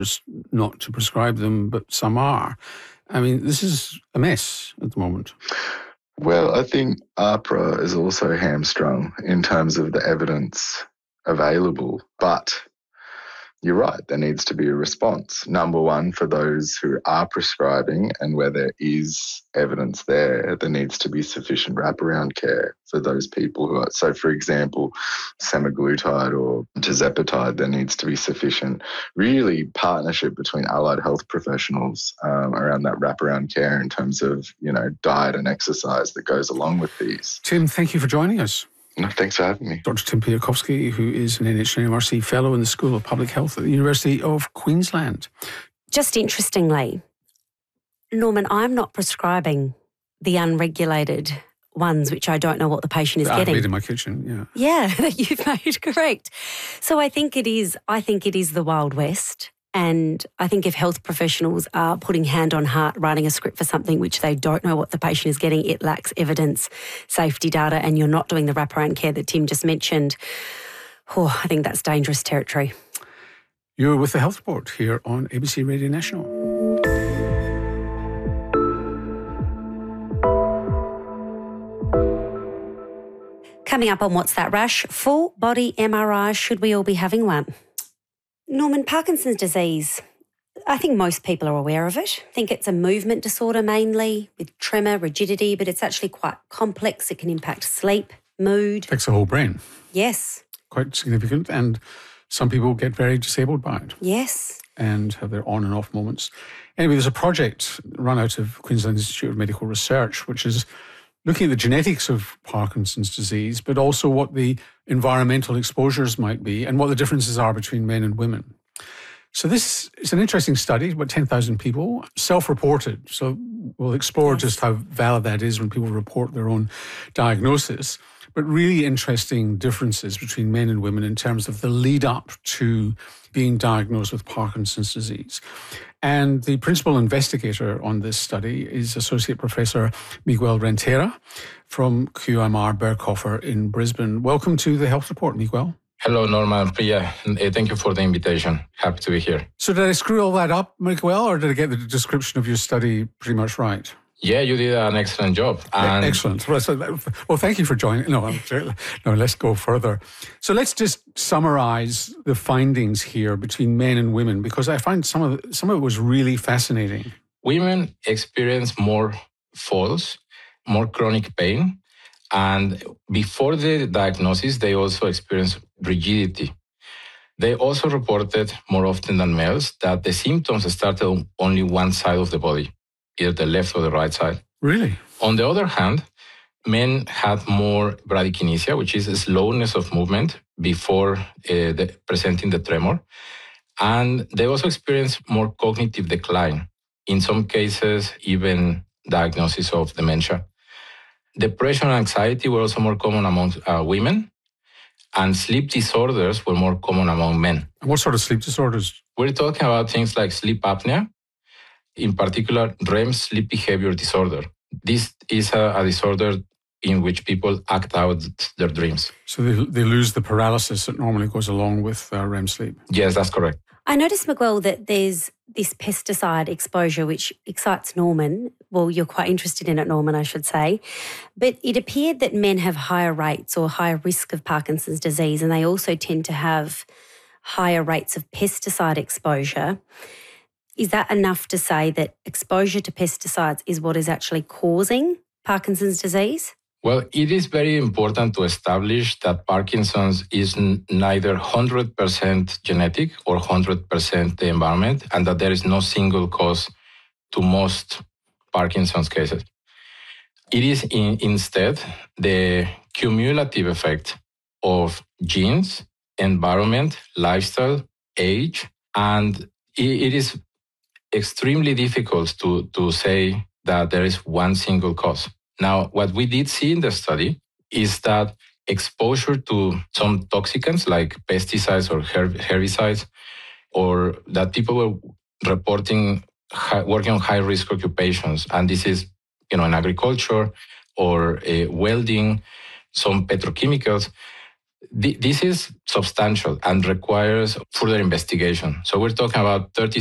not to prescribe them, but some are. I mean, this is a mess at the moment. Well, I think AHPRA is also hamstrung in terms of the evidence available, but you're right, there needs to be a response. Number one, for those who are prescribing and where there is evidence there needs to be sufficient wraparound care for those people who are, so for example, semaglutide or tirzepatide, there needs to be sufficient, really, partnership between allied health professionals around that wraparound care in terms of, diet and exercise that goes along with these. Tim, thank you for joining us. No, thanks for having me. Dr. Tim Piatkowski, who is an NHMRC Fellow in the School of Public Health at the University of Queensland. Just interestingly, Norman, I'm not prescribing the unregulated ones, which I don't know what the patient is getting. I've made in my kitchen, Yeah, that you've made, correct. So I think it is the Wild West. And I think if health professionals are putting hand on heart, writing a script for something which they don't know what the patient is getting, it lacks evidence, safety data, and you're not doing the wraparound care that Tim just mentioned, I think that's dangerous territory. You're with the Health Report here on ABC Radio National. Coming up on What's That Rush, full body MRI, should we all be having one? Norman, Parkinson's disease, I think most people are aware of it. I think it's a movement disorder mainly with tremor, rigidity, but it's actually quite complex. It can impact sleep, mood. Affects the whole brain. Yes. Quite significant, and some people get very disabled by it. Yes. And have their on and off moments. Anyway, there's a project run out of Queensland Institute of Medical Research, which is looking at the genetics of Parkinson's disease, but also what the environmental exposures might be and what the differences are between men and women. So this is an interesting study, about 10,000 people, self-reported. So we'll explore just how valid that is when people report their own diagnosis. But really interesting differences between men and women in terms of the lead up to being diagnosed with Parkinson's disease. And the principal investigator on this study is Associate Professor Miguel Renteria from QMR Berghofer in Brisbane. Welcome to the Health Report, Miguel. Hello, Norma and Priya. Thank you for the invitation. Happy to be here. So did I screw all that up, Miguel, or did I get the description of your study pretty much right? Yeah, you did an excellent job. Excellent. Well, thank you for joining. No, let's go further. So let's just summarize the findings here between men and women, because I find some of it was really fascinating. Women experience more falls, more chronic pain, and before the diagnosis, they also experience rigidity. They also reported more often than males that the symptoms started on only one side of the body, either the left or the right side. Really? On the other hand, men had more bradykinesia, which is a slowness of movement before presenting the tremor. And they also experienced more cognitive decline. In some cases, even diagnosis of dementia. Depression and anxiety were also more common among women. And sleep disorders were more common among men. What sort of sleep disorders? We're talking about things like sleep apnea, in particular REM sleep behavior disorder. This is a disorder in which people act out their dreams. So they lose the paralysis that normally goes along with REM sleep? Yes, that's correct. I noticed, Miguel, that there's this pesticide exposure which excites Norman. Well, you're quite interested in it, Norman, I should say. But it appeared that men have higher rates or higher risk of Parkinson's disease, and they also tend to have higher rates of pesticide exposure. Is that enough to say that exposure to pesticides is what is actually causing Parkinson's disease? Well, it is very important to establish that Parkinson's is neither 100% genetic or 100% the environment, and that there is no single cause to most Parkinson's cases. It is instead the cumulative effect of genes, environment, lifestyle, age, and it is extremely difficult to say that there is one single cause. Now, what we did see in the study is that exposure to some toxicants like pesticides or herbicides, or that people were reporting working on high-risk occupations, and this is, in agriculture or welding, some petrochemicals, This is substantial and requires further investigation. So we're talking about 30